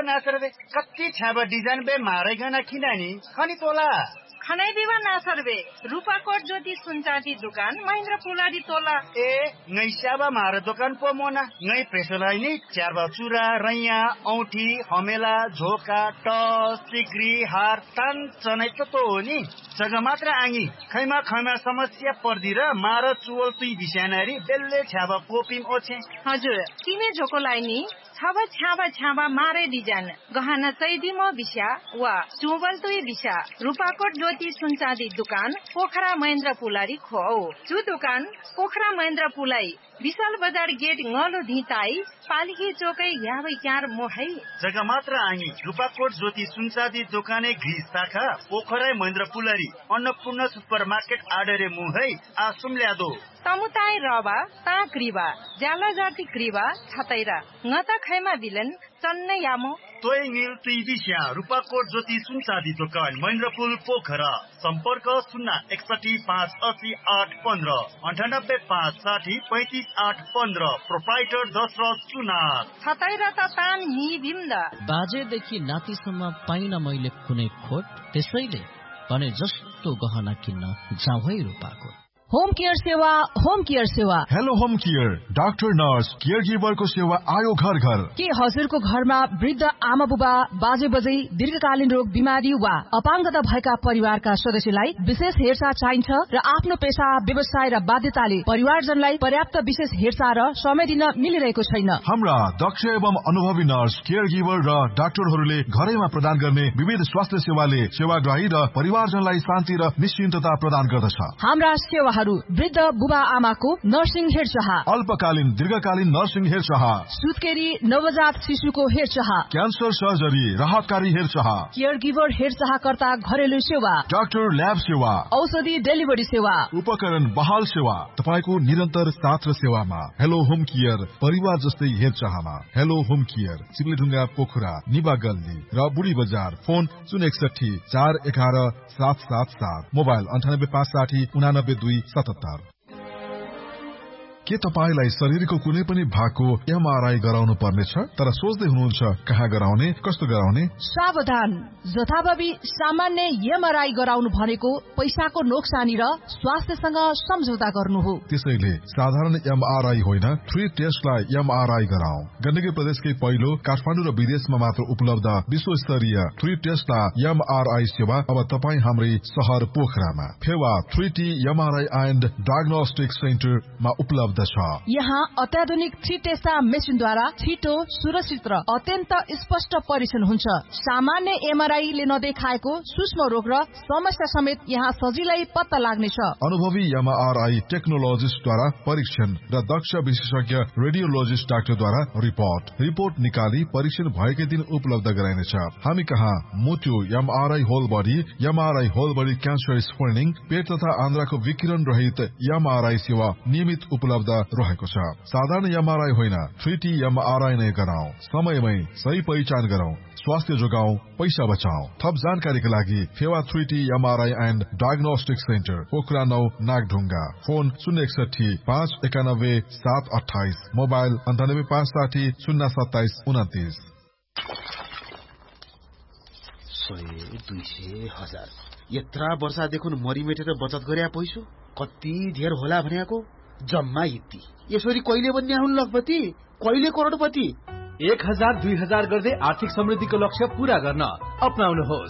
नासरबे कति छाबा डिजाइन बे मारेगना किनानी खनी तोला खनै दिवा नासरबे रूपाकोट ज्योति सुनचाँदी दुकान महेन्द्र पुलाडी तोला ए ngै स्याबा मार दोकान पो मोना ngै प्रेसलाई नि च्यारबा चुरा रैया औठी हमेला झोका टस सिक्री हार तान चनै त हो नि जग्गा मात्र आङी खैमा समस्या पर्दी र मार चुवल तुई बिस्यानारी बेल्ले छ्याबा पोपिम ओछे हजुर तिमी झोकोलाई नि छाबा मारे डिजाइन गहना चैदिमो बिस्या वा चुवल तुई बिस्या रूपाकोट ज्योति सुनचाँदी दुकान पोखरा महेन्द्र पुलारी खो चु दुकान पोखरा महेन्द्र पुलाई विशाल बजार गेट ngलो धिताई पालिकी चोकै याबै क्यार मोहै जग्गा मात्र आङी रूपाकोट ज्योति सुनचाँदी दोकाने घी शाखा पोखरा महेन्द्र पुलारी अन्नपूर्ण सुपरमार्केट आडरे मुहै आसुम ल्यादो तमुताई रबा ता क्रिबा ज्याला जाति क्रिबा छतैरा ngata खैमा बिलन चन्नै यामो तोय नील तुई बिस्या रूपाकोट ज्योति सुनचाँदी दोकान महेन्द्रपुल पोखरा सम्पर्क 061580815 9856053815 प्रोप्राइटर दशरथ सुनार छतैरा त तान नि बिम्दा बाजेदेखि नातिसम्म पाइन मैले कुनै खोट त्यसैले भने जस्तो गहना किन्न जाऊ है रूपाकोट होम केयर सेवा hello home care doctor nurse care गिभरको सेवा आयो घर घर के हजुरको घरमा वृद्ध आमा बुबा बाजे बजै दीर्घकालीन रोग बिमारी वा अपाङ्गता भएका परिवारका सदस्यलाई विशेष हेरचाह चाहिन्छ र आफ्नो पेशा व्यवसाय र बाध्यताले परिवारजनलाई पर्याप्त विशेष हेरचाह र समय दिन मिलिरहेको छैन हाम्रा दक्ष एवं अनुभवी नर्स केयर गिभर र डाक्टरहरूले घरैमा प्रदान गर्ने विविध स्वास्थ्य सेवाले सेवाग्राही र परिवारजनलाई शान्ति र निश्चिन्तता प्रदान गर्दछ हाम्रा सेवा वृद्ध बुबा आमाको नर्सिङ हेरचाह अल्पकालीन दीर्घकालीन नर्सिङ हेरचाह सुत्केरी नवजात शिशुको हेरचाह क्यान्सर सर्जरी राहतकारी हेरचाह केयर गिभर हेरचाहकर्ता घरेलु सेवा डाक्टर ल्याब सेवा औषधि डेलिभरी सेवा उपकरण बहाल सेवा तपाईको निरन्तर साथ र सेवामा हेलो होम केयर परिवार जस्तै हेरचाहमा हेलो होम केयर सिमलीढुङ्गा पोखरा निबा गल्ली र बुढी बजार फोन 061 411 777 मोबाइल 9856 89277 के तपाईलाई शरीरको कुनै पनि भागको एमआरआई गराउनु पर्नेछ तर सोच्दै हुनुहुन्छ कहाँ गराउने कस्तो गराउने सावधान जथाभावी सामान्य एमआरआई गराउनु भनेको पैसाको नोक्सानी र स्वास्थ्यसँग सम्झौता गर्नु हो त्यसैले साधारण एमआरआई होइन 3 टेस्टलाई एमआरआई गराऊ गण्डकी प्रदेशकै पहिलो काठमाडौँ र विदेशमा मात्र उपलब्ध विश्वस्तरीय 3 टेस्टलाई एमआरआई सेवा अब तपाई हाम्रै शहर पोखरामा Phewa 3T MRI and diagnostic सेन्टरमा उपलब्ध यहाँ अत्याधुनिक 3 टेस्टा मेसिनद्वारा छिटो सुरक्षित र अत्यन्त स्पष्ट परीक्षण हुन्छ सामान्य एमआरआई ले नदेखाएको सूक्ष्म रोग र समस्या समेत यहाँ सजिलै पत्ता लाग्नेछ अनुभवी एमआरआई टेक्नोलोजिस्टद्वारा परीक्षण र दक्ष विशेषज्ञ रेडियोलोजिस्ट डाक्टरद्वारा रिपोर्ट निकाली परीक्षण भएकै दिन उपलब्ध गराइनेछ हामी कहाँ मुटु MRI whole body cancer screening पेट तथा आन्द्राको विकिरण रहित एमआरआई सेवा नियमित उपलब्ध रहेको छ साधारण एमआरआई होइन 3T एमआरआई नै गराऊ समयमै सही पहिचान गराऊ स्वास्थ्य जोगाऊ पैसा बचाऊ थप जानकारीका लागि Phewa 3T MRI and diagnostic centre Pokhara 9 Nagdhunga phone 061 591 728 mobile 9856 027 29 100 200 1000 यत्रा वर्षादेखि मरिमेटेर बचत गरे पैसो कति धेर होला भनेको जम्मा यति यसरी कहिले बन्ने हुन् लखपति कहिले करोडपति 1000 2000 गर्दै आर्थिक समृद्धिको लक्ष्य पूरा गर्न अपनाउनुहोस्